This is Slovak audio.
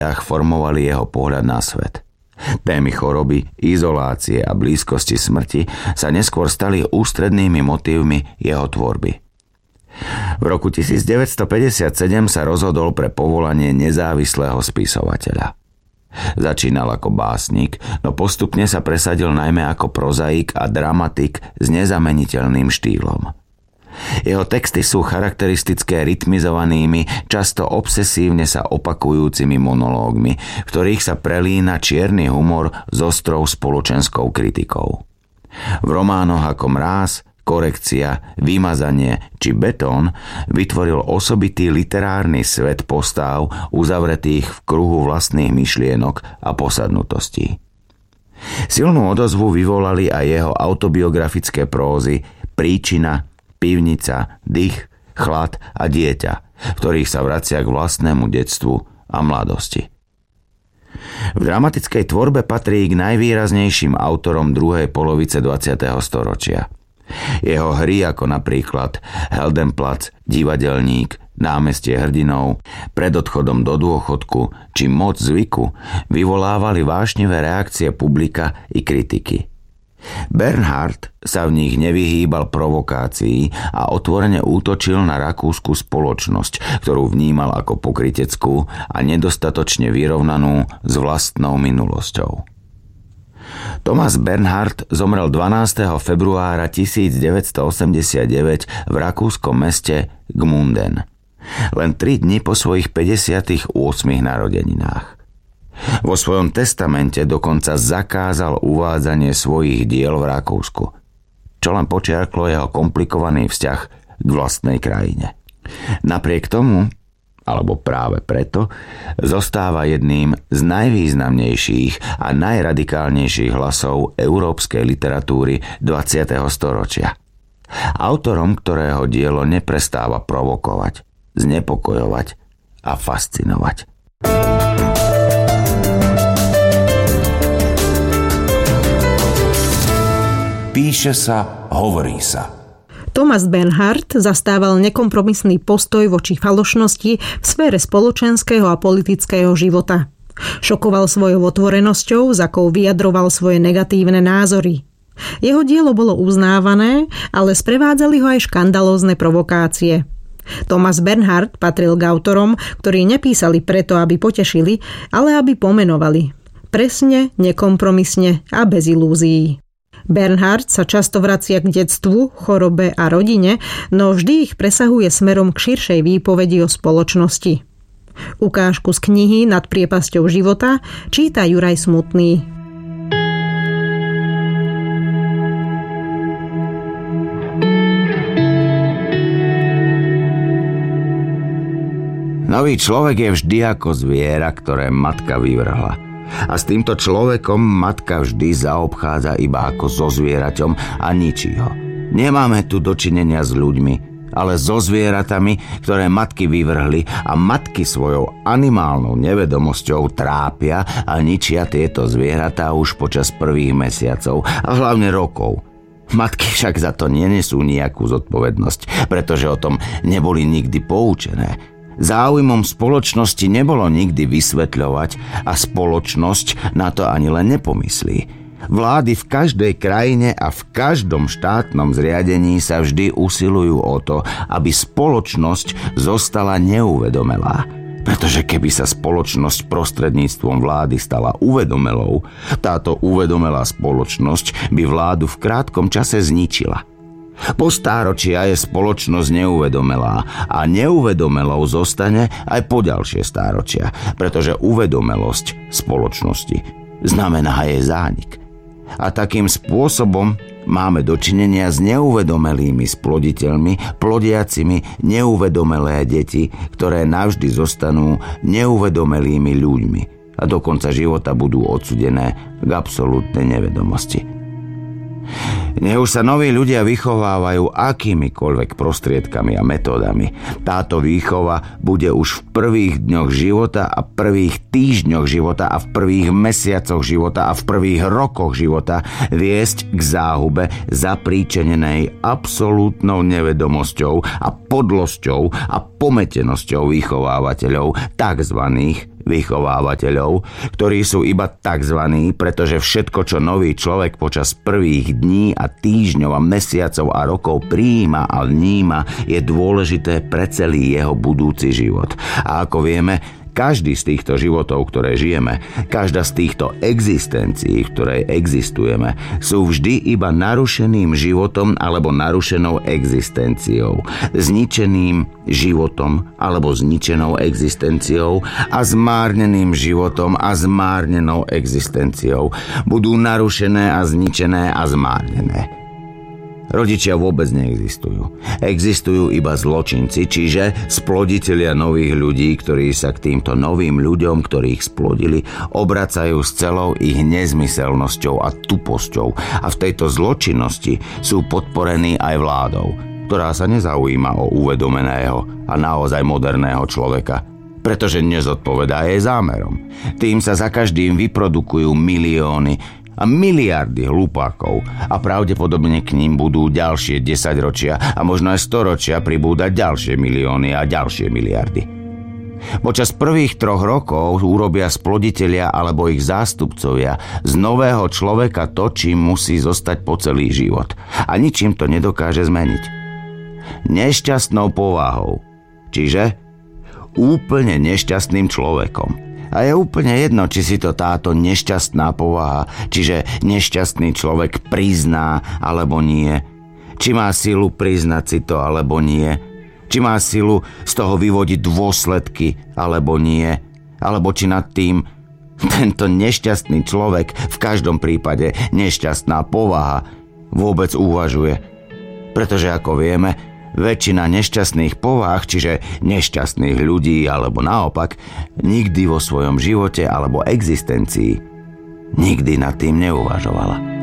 formovali jeho pohľad na svet. Témy choroby, izolácie a blízkosti smrti sa neskôr stali ústrednými motívmi jeho tvorby. V roku 1957 sa rozhodol pre povolanie nezávislého spisovateľa. Začínal ako básnik, no postupne sa presadil najmä ako prozaik a dramatik s nezameniteľným štýlom. Jeho texty sú charakteristické rytmizovanými, často obsesívne sa opakujúcimi monológmi, v ktorých sa prelína čierny humor s ostrou spoločenskou kritikou. V románoch ako Mráz, Korekcia, Vymazanie či Betón vytvoril osobitý literárny svet postáv uzavretých v kruhu vlastných myšlienok a posadnutostí. Silnú odozvu vyvolali aj jeho autobiografické prózy Príčina, Pivnica, Dých, Chlad a Dieťa, v ktorých sa vracia k vlastnému detstvu a mladosti. V dramatickej tvorbe patrí k najvýraznejším autorom druhej polovice 20. storočia. Jeho hry ako napríklad Heldenplatz, Divadelník, Námestie hrdinov, Pred odchodom do dôchodku či Moc zvyku vyvolávali vášnivé reakcie publika i kritiky. Bernhard sa v nich nevyhýbal provokácií a otvorene útočil na rakúsku spoločnosť, ktorú vnímal ako pokryteckú a nedostatočne vyrovnanú s vlastnou minulosťou. Thomas Bernhard zomrel 12. februára 1989 v rakúskom meste Gmunden, len 3 dni po svojich 58 narodeninách. Vo svojom testamente dokonca zakázal uvádzanie svojich diel v Rakúsku, čo len počiarklo jeho komplikovaný vzťah k vlastnej krajine. Napriek tomu, alebo práve preto, zostáva jedným z najvýznamnejších a najradikálnejších hlasov európskej literatúry 20. storočia. Autorom, ktorého dielo neprestáva provokovať, znepokojovať a fascinovať. Píše sa, hovorí sa. Thomas Bernhard zastával nekompromisný postoj voči falošnosti v sfére spoločenského a politického života. Šokoval svojou otvorenosťou, za akou vyjadroval svoje negatívne názory. Jeho dielo bolo uznávané, ale sprevádzali ho aj škandalózne provokácie. Thomas Bernhard patril k autorom, ktorí nepísali preto, aby potešili, ale aby pomenovali. Presne, nekompromisne a bez ilúzií. Bernhard sa často vracia k detstvu, chorobe a rodine, no vždy ich presahuje smerom k širšej výpovedi o spoločnosti. Ukážku z knihy Nad priepasťou života číta Juraj Smutný. Nový človek je vždy ako zviera, ktoré matka vyvrhla. A s týmto človekom matka vždy zaobchádza iba ako so zvieraťom a ničí ho. Nemáme tu dočinenia s ľuďmi, ale so zvieratami, ktoré matky vyvrhli a matky svojou animálnou nevedomosťou trápia a ničia tieto zvieratá už počas prvých mesiacov a hlavne rokov. Matky však za to nenesú nejakú zodpovednosť, pretože o tom neboli nikdy poučené. Záujmom spoločnosti nebolo nikdy vysvetľovať a spoločnosť na to ani len nepomyslí. Vlády v každej krajine a v každom štátnom zriadení sa vždy usilujú o to, aby spoločnosť zostala neuvedomelá. Pretože keby sa spoločnosť prostredníctvom vlády stala uvedomelou, táto uvedomelá spoločnosť by vládu v krátkom čase zničila. Po stáročia je spoločnosť neuvedomelá a neuvedomelou zostane aj po ďalšie stáročia, pretože uvedomelosť spoločnosti znamená jej zánik. A takým spôsobom máme dočinenia s neuvedomelými sploditeľmi, plodiacimi neuvedomelé deti, ktoré navždy zostanú neuvedomelými ľuďmi a do konca života budú odsudené k absolútnej nevedomosti. Nech už sa noví ľudia vychovávajú akýmikoľvek prostriedkami a metódami. Táto výchova bude už v prvých dňoch života a prvých týždňoch života a v prvých mesiacoch života a v prvých rokoch života viesť k záhube zapríčenenej absolútnou nevedomosťou a podlosťou a pometenosťou vychovávateľov tzv. vychovávateľov, ktorí sú iba takzvaní, pretože všetko, čo nový človek počas prvých dní a týždňov a mesiacov a rokov prijíma a vníma, je dôležité pre celý jeho budúci život. A ako vieme, každý z týchto životov, ktoré žijeme, každá z týchto existencií, v ktorej existujeme, sú vždy iba narušeným životom alebo narušenou existenciou, zničeným životom alebo zničenou existenciou a zmárneným životom a zmárnenou existenciou. Budú narušené a zničené a zmárnené. Rodičia vôbec neexistujú. Existujú iba zločinci, čiže sploditelia nových ľudí, ktorí sa k týmto novým ľuďom, ktorých splodili, obracajú s celou ich nezmyselnosťou a tuposťou. A v tejto zločinnosti sú podporení aj vládou, ktorá sa nezaujíma o uvedomeného a naozaj moderného človeka, pretože nezodpovedá jej zámerom. Tým sa za každým vyprodukujú milióny a miliardy hlupákov a pravdepodobne k ním budú ďalšie 10 ročia a možno aj 100 ročia pribúdať ďalšie milióny a ďalšie miliardy. Počas prvých 3 rokov urobia sploditelia alebo ich zástupcovia z nového človeka to, čím musí zostať po celý život a ničím to nedokáže zmeniť. Nešťastnou povahou, čiže úplne nešťastným človekom. A je úplne jedno, či si to táto nešťastná povaha, čiže nešťastný človek prizná alebo nie. Či má silu priznať si to alebo nie. Či má silu z toho vyvodiť dôsledky alebo nie. Alebo či nad tým tento nešťastný človek, v každom prípade nešťastná povaha, vôbec uvažuje. Pretože ako vieme, väčšina nešťastných povah, čiže nešťastných ľudí alebo naopak, nikdy vo svojom živote alebo existencii nikdy nad tým neuvažovala.